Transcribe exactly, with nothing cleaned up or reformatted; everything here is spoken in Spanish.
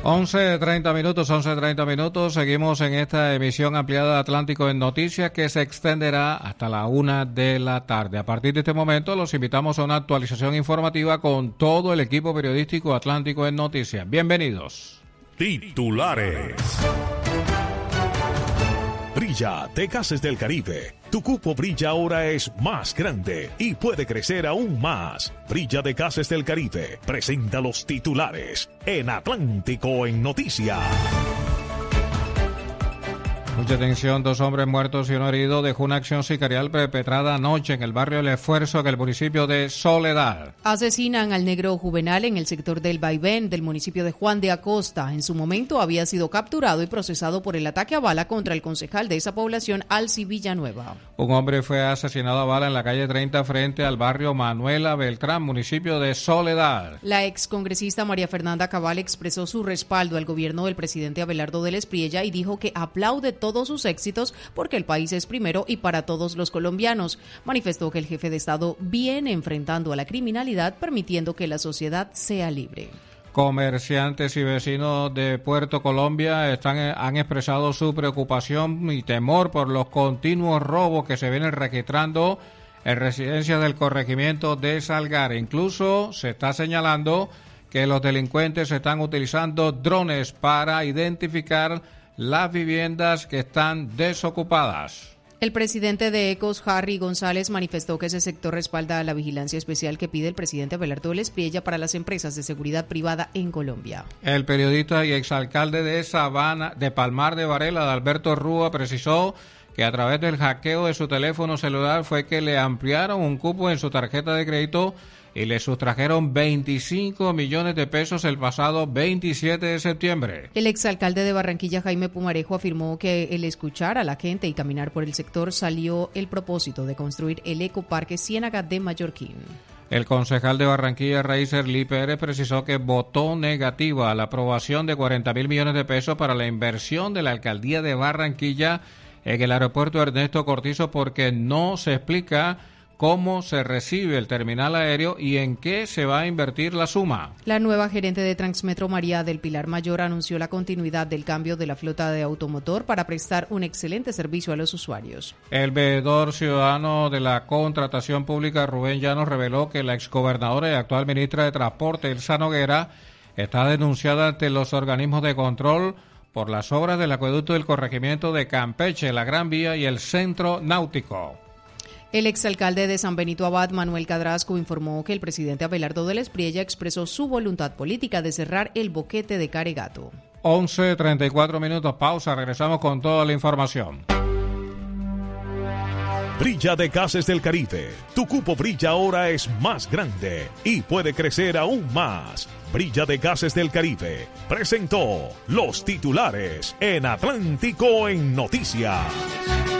once treinta minutos, once treinta minutos. Seguimos en esta emisión ampliada de Atlántico en Noticias que se extenderá hasta la una de la tarde. A partir de este momento los invitamos a una actualización informativa con todo el equipo periodístico Atlántico en Noticias. Bienvenidos. Titulares. Brilla de Gases del Caribe. Tu cupo Brilla ahora es más grande y puede crecer aún más. Brilla de Gases del Caribe presenta los titulares en Atlántico en Noticias. Mucha atención, dos hombres muertos y uno herido dejó una acción sicarial perpetrada anoche en el barrio El Esfuerzo, en el municipio de Soledad. Asesinan al negro Juvenal en el sector del Vaivén del municipio de Juan de Acosta. En su momento había sido capturado y procesado por el ataque a bala contra el concejal de esa población, Alci Villanueva. Un hombre fue asesinado a bala en la calle treinta frente al barrio Manuela Beltrán, municipio de Soledad. La excongresista María Fernanda Cabal expresó su respaldo al gobierno del presidente Abelardo del Espriella y dijo que aplaude todos sus éxitos porque el país es primero y para todos los colombianos. Manifestó que el jefe de Estado viene enfrentando a la criminalidad, permitiendo que la sociedad sea libre. Comerciantes y vecinos de Puerto Colombia están, han expresado su preocupación y temor por los continuos robos que se vienen registrando en residencias del corregimiento de Salgar. Incluso se está señalando que los delincuentes están utilizando drones para identificar las viviendas que están desocupadas. El presidente de ECOS, Harry González, manifestó que ese sector respalda la vigilancia especial que pide el presidente Abelardo del Espriella para las empresas de seguridad privada en Colombia. El periodista y exalcalde de Sabana, de Palmar de Varela, Alberto Rúa, precisó que a través del hackeo de su teléfono celular fue que le ampliaron un cupo en su tarjeta de crédito y le sustrajeron veinticinco millones de pesos el pasado veintisiete de septiembre. El exalcalde de Barranquilla, Jaime Pumarejo, afirmó que el escuchar a la gente y caminar por el sector salió el propósito de construir el ecoparque Ciénaga de Mallorquín. El concejal de Barranquilla, Reiser Lee Pérez, precisó que votó negativa a la aprobación de cuarenta mil millones de pesos para la inversión de la alcaldía de Barranquilla en el aeropuerto Ernesto Cortizo porque no se explica cómo se recibe el terminal aéreo y en qué se va a invertir la suma. La nueva gerente de Transmetro, María del Pilar Mayor, anunció la continuidad del cambio de la flota de automotor para prestar un excelente servicio a los usuarios. El veedor ciudadano de la contratación pública, Rubén Llanos, reveló que la exgobernadora y actual ministra de Transporte, Elsa Noguera, está denunciada ante los organismos de control por las obras del acueducto del corregimiento de Campeche, la Gran Vía y el Centro Náutico. El exalcalde de San Benito Abad, Manuel Cadrasco, informó que el presidente Abelardo del Espriella expresó su voluntad política de cerrar el boquete de Caregato. once treinta y cuatro minutos, pausa, regresamos con toda la información. Brilla de Gases del Caribe. Tu cupo Brilla ahora es más grande y puede crecer aún más. Brilla de Gases del Caribe presentó los titulares en Atlántico en Noticias.